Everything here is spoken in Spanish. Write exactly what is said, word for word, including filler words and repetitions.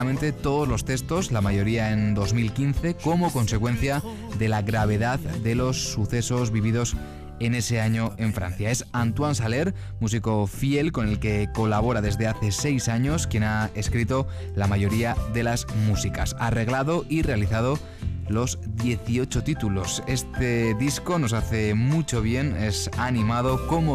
todos los textos, la mayoría en dos mil quince, como consecuencia de la gravedad de los sucesos vividos en ese año en Francia. Es Antoine Saler, músico fiel con el que colabora desde hace seis años, quien ha escrito la mayoría de las músicas, arreglado y realizado los dieciocho títulos. Este disco nos hace mucho bien, es animado, como